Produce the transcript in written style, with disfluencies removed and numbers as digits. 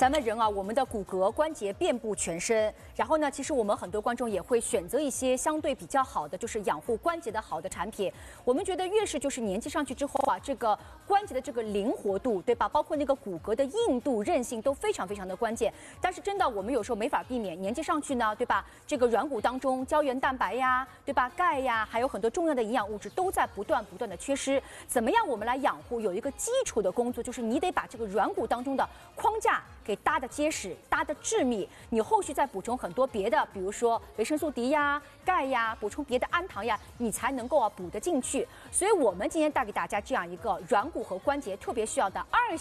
咱们人啊，我们的骨骼关节遍布全身，然后呢，其实我们很多观众也会选择一些相对比较好的，就是养护关节的好的产品。我们觉得越是就是年纪上去之后啊，这个关节的这个灵活度，对吧？包括那个骨骼的硬度、韧性都非常非常的关键。但是真的，我们有时候没法避免，年纪上去呢，对吧？这个软骨当中胶原蛋白呀，对吧？钙呀，还有很多重要的营养物质都在不断的缺失。怎么样我们来养护？有一个基础的工作，就是你得把这个软骨当中的框架给搭得结实、搭得致密，你后续再补充很多别的，比如说维生素 D 呀、钙呀，补充别的氨糖呀，你才能够补得进去。所以我们今天带给大家这样一个软骨和关节特别需要的2